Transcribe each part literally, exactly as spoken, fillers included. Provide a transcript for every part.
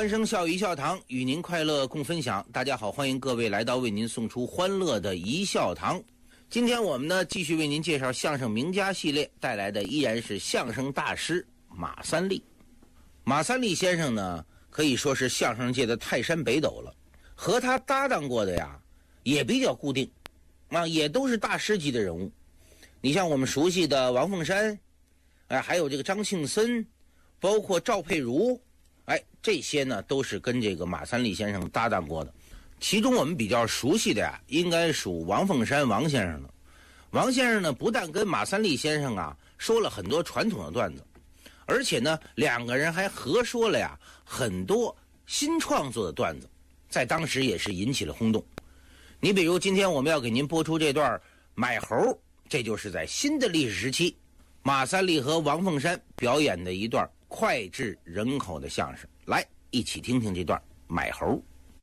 欢声笑语一笑堂，与您快乐共分享。大家好，欢迎各位来到为您送出欢乐的一笑堂。今天我们呢继续为您介绍相声名家系列，带来的依然是相声大师马三立。马三立先生呢可以说是相声界的泰山北斗了，和他搭档过的呀也比较固定啊，也都是大师级的人物。你像我们熟悉的王凤山，哎，还有这个张庆森，包括赵佩茹，哎，这些呢都是跟这个马三立先生搭档过的。其中我们比较熟悉的呀，应该属王凤山王先生了。王先生呢，不但跟马三立先生啊说了很多传统的段子，而且呢，两个人还合说了呀很多新创作的段子，在当时也是引起了轰动。你比如今天我们要给您播出这段买猴，这就是在新的历史时期，马三立和王凤山表演的一段脍炙人口的相声。来，一起听听这段买猴。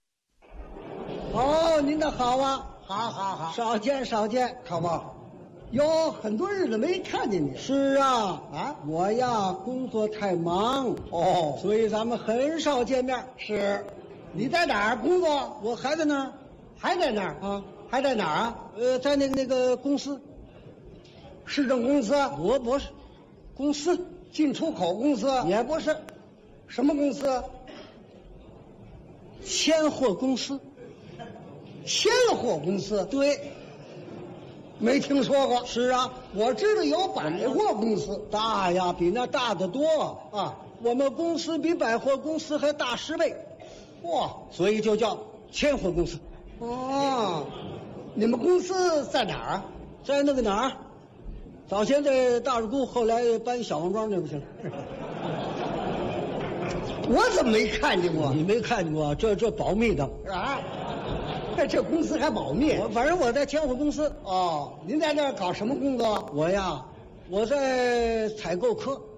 哦，您的好啊， 好好好， 少见少见， 可不， 有很多日子没看见你。是啊，啊，我呀工作太忙哦， 所以咱们很少见面。 是，你在哪儿工作？ 我还在那儿， 还在那儿啊？ 还在哪儿啊？ 呃，在那个那个公司， 市政公司？ 我不是，公司进出口公司？ 也不是， 什么公司？ 千货公司。 千货公司？ 对， 没听说过。 是啊， 我知道有百货公司， 大呀，比那大得多啊。 我们公司比百货公司还大十倍， 哇， 所以就叫千货公司。 哦，你们公司在哪儿啊？ 在那个哪儿？早先在大入沟，后来搬小王庄，那不行。 我怎么没看见过？ 你没看见过？这这保密的啊？这公司还保密？ 我反正我在千货公司。 哦，您在这儿搞什么工作？ 我呀，我在采购科。